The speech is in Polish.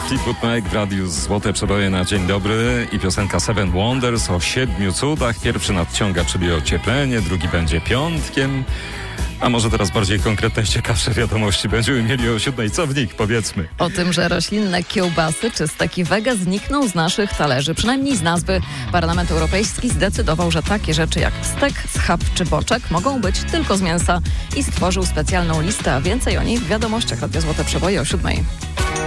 Fleetwood Mac w radiu Złote Przeboje na dzień dobry i piosenka Seven Wonders o 7 cudach. Pierwszy nadciąga, czyli ocieplenie, drugi będzie piątkiem. A może teraz bardziej konkretne, ciekawsze wiadomości będziemy mieli o 7. Co w nich, powiedzmy? O tym, że roślinne kiełbasy czy steki wege znikną z naszych talerzy, przynajmniej z nazwy. Parlament Europejski zdecydował, że takie rzeczy jak stek, schab czy boczek mogą być tylko z mięsa i stworzył specjalną listę, a więcej o niej w wiadomościach Radia Złote Przeboje o 7.